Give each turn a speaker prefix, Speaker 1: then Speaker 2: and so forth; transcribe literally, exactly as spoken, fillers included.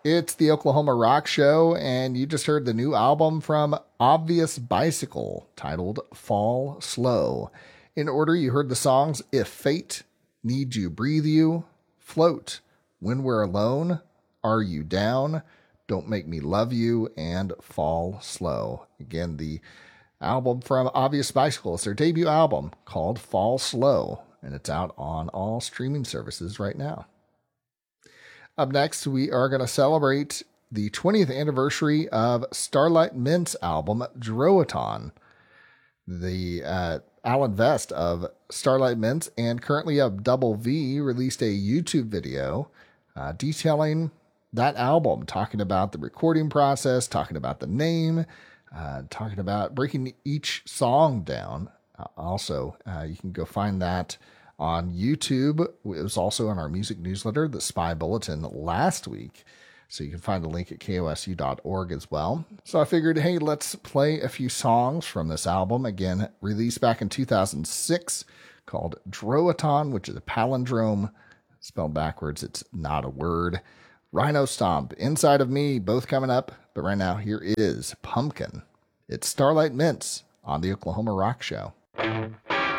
Speaker 1: It's the Oklahoma Rock Show, and you just heard the new album from Obvious Bicycle titled Fall Slow. In order, you heard the songs If Fate, Need You Breathe You, Float, When We're Alone, Are You Down, Don't Make Me Love You, and Fall Slow. Again, the album from Obvious Bicycle. It's their debut album called Fall Slow, and it's out on all streaming services right now. Up next, we are going to celebrate the twentieth anniversary of Starlight Mint's album, Droaton. The uh, Alan Vest of Starlight Mint and currently of Double V released a YouTube video uh, detailing that album, talking about the recording process, talking about the name, uh, talking about breaking each song down. Uh, also, uh, you can go find that on YouTube. It was also in our music newsletter, The Spy Bulletin, last week. So you can find the link at K O S U dot org as well. So I figured, hey, let's play a few songs from this album. Again, released back in two thousand six, called Droaton, which is a palindrome. Spelled backwards, it's not a word. Rhino Stomp, Inside of Me, both coming up. But right now, here is Pumpkin. It's Starlight Mints on the Oklahoma Rock Show.